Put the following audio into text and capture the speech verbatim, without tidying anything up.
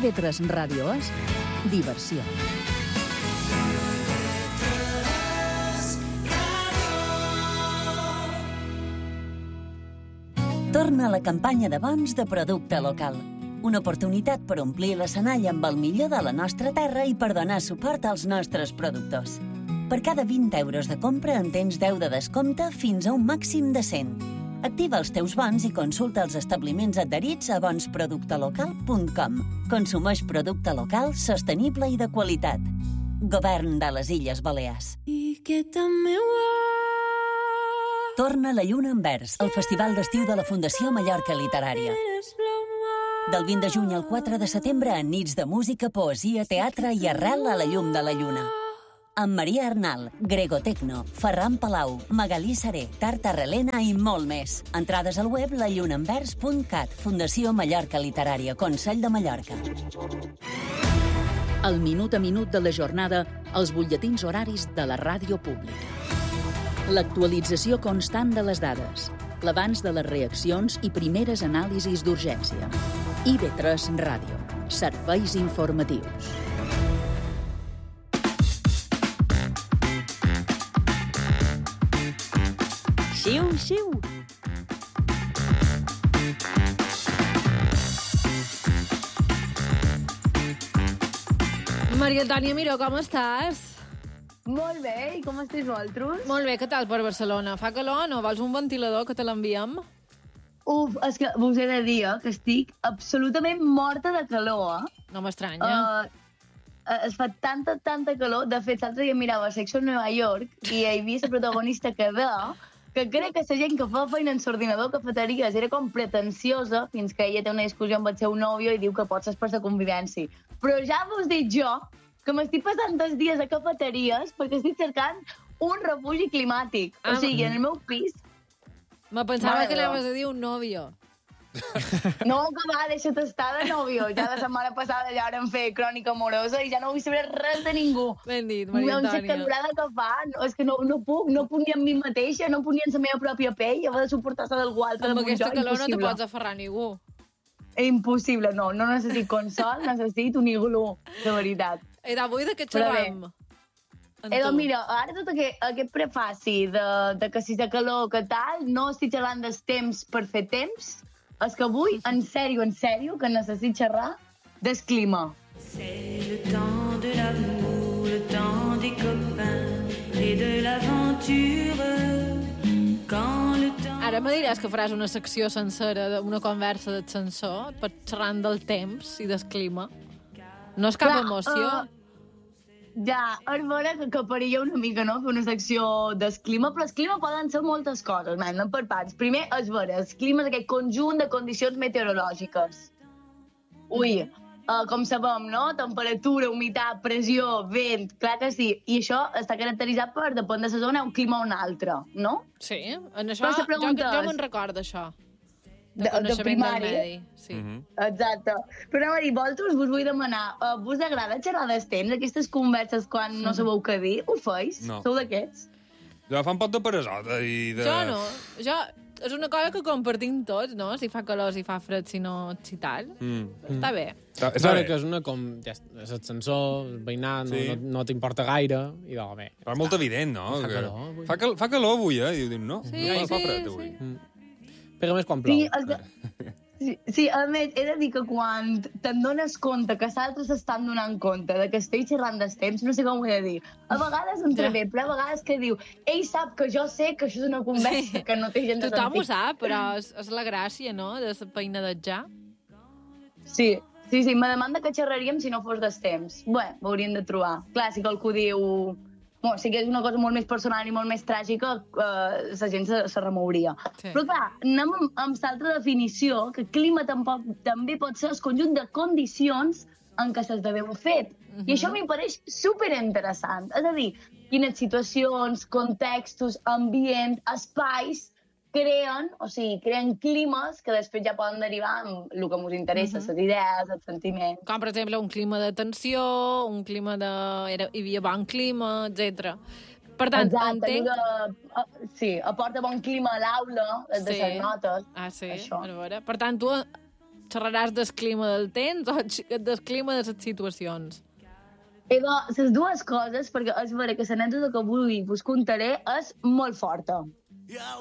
I V tres Ràdio és diversió. Torna a la campanya de bons de producte local. Una oportunitat per omplir l'escenari amb el millor de la nostra terra i per donar suport als nostres productors. Per cada vint euros de compra en tens deu de descompte fins a un màxim de cent. Activa els teus bons i consulta els establiments adherits a bons producte local punt com. Consumeix producte local, sostenible i de qualitat. Govern de les Illes Balears. I que també ho Torna la lluna en vers, el festival d'estiu de la Fundació Mallorca Literària. Del vint de juny al quatre de setembre, en nits de música, poesia, teatre i arrel a la llum de la lluna. Amb Maria Arnal, Grego Tecno, Ferran Palau, Magalí Saré, Tarta Relena i molt més. Entrades al web la lluna en vers punt cat, Fundació Mallorca Literària, Consell de Mallorca. El minut a minut de la jornada, els butlletins horaris de la ràdio pública. L'actualització constant de les dades, l'abans de les reaccions i primeres anàlisis d'urgència. I V tres Ràdio. Serveis informatius. Xiu, xiu. Maria Antònia Miró, com estàs? Molt bé, i com esteu vosaltres? Molt bé, què tal per Barcelona? Fa calor o no? Vols un ventilador que te l'enviem? Uf, és que vos he de dir eh, que estic absolutament morta de calor, eh? No m'estranya. Uh, es fa tanta, tanta calor. De fet, l'altre dia mirava Sexo en Nova York i hi havia la protagonista que ve, que crec que la gent que fa feina en l'ordinador, cafeteries, era com pretensiosa, fins que ella té una discussió amb el seu nòvio i diu que pot ser per la convivència. Però ja vos dic jo que m'estic passant els dies a cafeteries perquè estic cercant un refugi climàtic. Ah, o sigui, en el meu pis... Me pensava Mare que Déu. anaves a dir un nòvio. No, que va, deixa't estar de nòvio. Ja la setmana passada ja vam fer crònica amorosa i ja no vull saber res de ningú. Ben dit, Maria Amb la Antònia. calorada que fa, no, és que no, no puc, no puc ni amb mi mateixa, no puc ni en la meva pròpia pell, he de suportar-se d'algú altre Amb damunt aquesta jo, calor no te impossible. pots aferrar a ningú. Impossible, no, no necessit consol, necessit un iglú, de veritat. I d'avui de què Però bé. xerram? En Eh, doncs tu. mira, ara tot aquest, aquest prefaci de, de que si de calor que tal, no estic xerrant dels temps per fer temps, és que avui, en sèrio, en sèrio, que necessit xerrar del clima. C'est le temps de l'amour, le temps des copains et de l'aventure. Quand le temps... Ara me diràs que faràs una secció sencera, una conversa d'ascensor, per xerrant del temps i del clima. No és cap Clar, emoció. eh, Ja, és vera que, que perilla una mica, no?, fer una secció del clima, però el clima poden ser moltes coses, anem per parts. Primer, és vera, el clima és aquest conjunt de condicions meteorològiques. Ui, uh, com sabem, no?, temperatura, humitat, pressió, vent, clar que sí. I això està caracteritzat per, depèn de la zona, un clima o un altre, no? Sí, en això Però la jo, pregunta jo és- me'n recordo, això. De- De, de coneixement primari. del medi. Sí. Mhm. Exacte. Però anem a dir, vosaltres vos vull demanar, uh, vos agrada xerrar dels temps, aquestes converses quan no sabeu què dir? Ho feis? No. Sou d'aquests? Jo fa un pot de peresota i de... Jo no. Jo, és una cosa que compartim tots, no? Si fa calor, si fa fred, si no, si tal. Mm. Està bé. Està, És està vera bé. que és una com... Ja, és l'ascensor, el veïnat, no, Sí. no, no t'importa gaire, i doncs bé. Però és molt evident, no? Fa Que- calor, avui. Fa, cal, fa calor avui, eh? I diu, no? Sí, no fa sí, fred, sí. avui. Pega més quan plou. Sí, és que... Sí, sí, a més, he de dir que quan te'n dones compte que s'altres s'estan donant compte de que estic xerrant dels temps, no sé com ho he de dir. A vegades em Ja. bé, però a vegades que diu ell sap que jo sé que això és una conversa Sí. que no té gent de Tothom ho sentit. sap, però és, és la gràcia, no?, de la peinadejar. Sí, sí, sí, me demanda que xerraríem si no fos dels temps. Bé, ho hauríem de trobar. Clar, si qualcú diu... Bueno, si que és una cosa molt més personal i molt més tràgica, eh, la gent se, se remouria. Sí. Però clar, anem amb, amb l'altra definició, que clima tampoc, també pot ser el conjunt de condicions en què s'esdevé un fet. Mhm. I això m'hi pareix superinteressant. És a dir, quines situacions, contextos, ambient, espais creen, o sigui, creen climes que després ja poden derivar en el que ens interessa, les idees, els sentiments. Com, per exemple, un clima de tensió, un clima de... Era, hi havia bon clima, etcètera. Per tant, Exacte, entenc... que, uh, sí, aporta bon clima a l'aula, des de Sí. les notes. Ah, sí? Això. A veure. Per tant, tu xerraràs del clima del temps o del clima de les situacions? I de les dues coses, perquè és vera que l'anècdota que avui vos contaré és molt forta.